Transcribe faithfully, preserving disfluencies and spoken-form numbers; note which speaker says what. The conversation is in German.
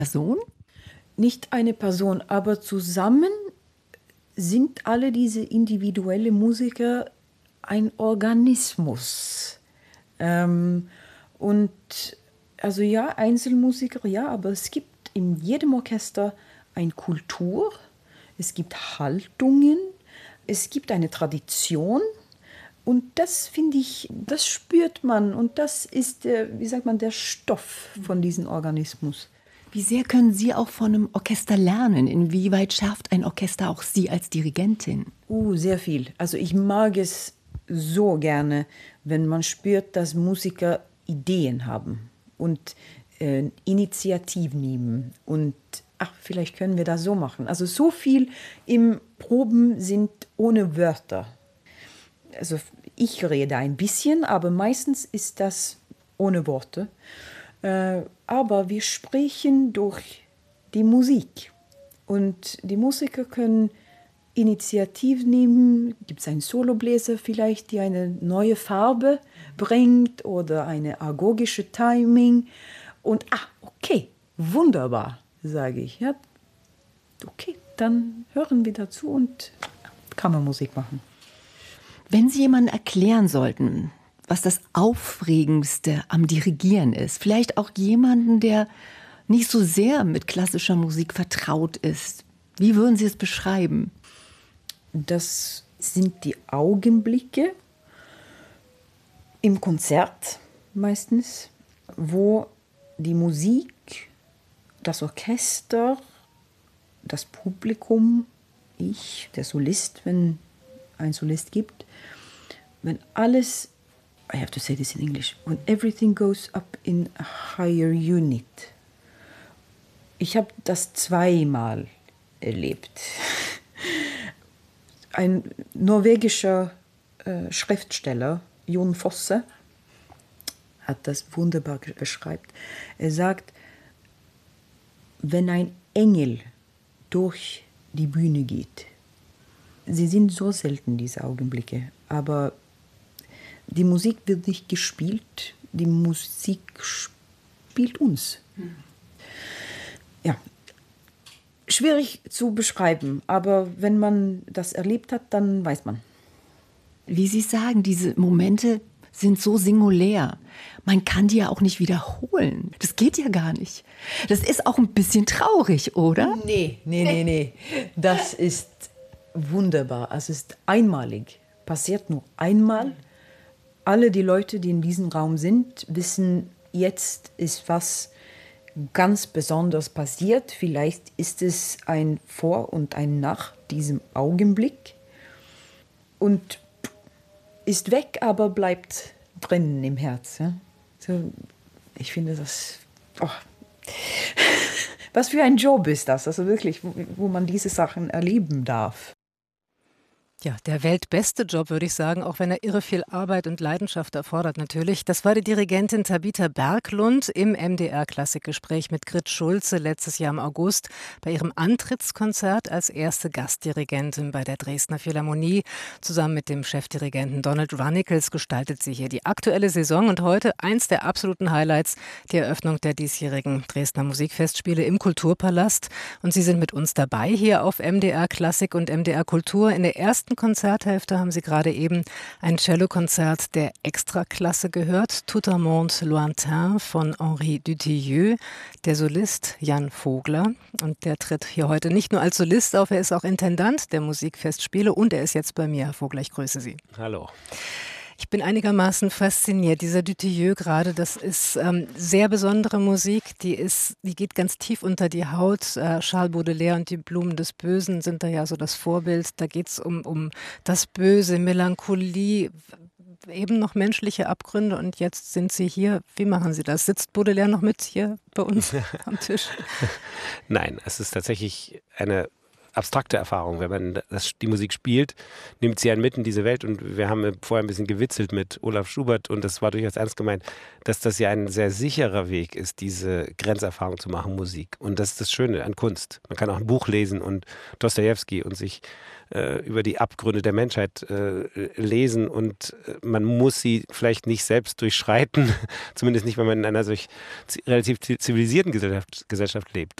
Speaker 1: Person?
Speaker 2: Nicht eine Person, aber zusammen sind alle diese individuellen Musiker ein Organismus. Ähm, und also ja, Einzelmusiker, ja, aber es gibt in jedem Orchester eine Kultur, es gibt Haltungen, es gibt eine Tradition. Und das finde ich, das spürt man und das ist, der, wie sagt man, der Stoff von diesem Organismus.
Speaker 1: Wie sehr können Sie auch von einem Orchester lernen? Inwieweit schärft ein Orchester auch Sie als Dirigentin?
Speaker 2: Uh, sehr viel. Also ich mag es so gerne, wenn man spürt, dass Musiker Ideen haben und äh, Initiativ nehmen und ach, vielleicht können wir das so machen. Also so viel im Proben sind ohne Wörter. Also ich rede ein bisschen, aber meistens ist das ohne Worte. Äh, aber wir sprechen durch die Musik. Und die Musiker können Initiativ nehmen. Gibt es einen Solobläser vielleicht, die eine neue Farbe bringt oder eine agogische Timing. Und ah, okay, wunderbar, sage ich. Ja, okay, dann hören wir dazu und Kammermusik machen.
Speaker 1: Wenn Sie jemandem erklären sollten, was das Aufregendste am Dirigieren ist, vielleicht auch jemanden, der nicht so sehr mit klassischer Musik vertraut ist, wie würden Sie es beschreiben?
Speaker 2: Das sind die Augenblicke im Konzert meistens, wo die Musik, das Orchester, das Publikum, ich, der Solist, wenn ein Solist gibt, wenn alles, I have to say this in English, when everything goes up in a higher unit. Ich habe das zweimal erlebt. Ein norwegischer äh, Schriftsteller, Jon Fosse, hat das wunderbar beschrieben. Er sagt, wenn ein Engel durch die Bühne geht, sie sind so selten, diese Augenblicke, aber die Musik wird nicht gespielt, die Musik spielt uns. Mhm. Ja, schwierig zu beschreiben, aber wenn man das erlebt hat, dann weiß man.
Speaker 1: Wie Sie sagen, diese Momente sind so singulär. Man kann die ja auch nicht wiederholen. Das geht ja gar nicht. Das ist auch ein bisschen traurig, oder?
Speaker 2: Nee, nee, nee, nee. Das ist wunderbar. Es ist einmalig. Passiert nur einmal. Alle die Leute, die in diesem Raum sind, wissen, jetzt ist was ganz Besonderes passiert. Vielleicht ist es ein Vor und ein Nach diesem Augenblick. Und ist weg, aber bleibt drinnen im Herz. Ja? So, ich finde das... Oh. Was für ein Job ist das? Also wirklich, wo, wo man diese Sachen erleben darf.
Speaker 3: Ja, der weltbeste Job, würde ich sagen, auch wenn er irre viel Arbeit und Leidenschaft erfordert natürlich. Das war die Dirigentin Tabita Berglund im M D R-Klassikgespräch mit Grit Schulze letztes Jahr im August bei ihrem Antrittskonzert als erste Gastdirigentin bei der Dresdner Philharmonie. Zusammen mit dem Chefdirigenten Donald Runnicles gestaltet sie hier die aktuelle Saison und heute eins der absoluten Highlights, die Eröffnung der diesjährigen Dresdner Musikfestspiele im Kulturpalast. Und Sie sind mit uns dabei hier auf M D R Klassik und M D R Kultur. In der ersten Konzerthälfte haben Sie gerade eben ein Cellokonzert der Extraklasse gehört, Tout un monde lointain von Henri Dutilleux, der Solist Jan Vogler. Und der tritt hier heute nicht nur als Solist auf, er ist auch Intendant der Musikfestspiele und er ist jetzt bei mir. Herr Vogler, ich grüße Sie.
Speaker 4: Hallo.
Speaker 3: Ich bin einigermaßen fasziniert. Dieser Dutilleux gerade, das ist ähm, sehr besondere Musik. Die ist, die geht ganz tief unter die Haut. Äh, Charles Baudelaire und die Blumen des Bösen sind da ja so das Vorbild. Da geht es um, um das Böse, Melancholie, eben noch menschliche Abgründe. Und jetzt sind Sie hier. Wie machen Sie das? Sitzt Baudelaire noch mit hier bei uns am Tisch?
Speaker 4: Nein, es ist tatsächlich eine abstrakte Erfahrung. Wenn man das, die Musik spielt, nimmt sie einen mit in diese Welt. Und wir haben vorher ein bisschen gewitzelt mit Olaf Schubert und das war durchaus ernst gemeint, dass das ja ein sehr sicherer Weg ist, diese Grenzerfahrung zu machen, Musik. Und das ist das Schöne an Kunst. Man kann auch ein Buch lesen und Dostojewski und sich äh, über die Abgründe der Menschheit äh, lesen und äh, man muss sie vielleicht nicht selbst durchschreiten, zumindest nicht, wenn man in einer solch relativ zivilisierten Gesellschaft, Gesellschaft lebt.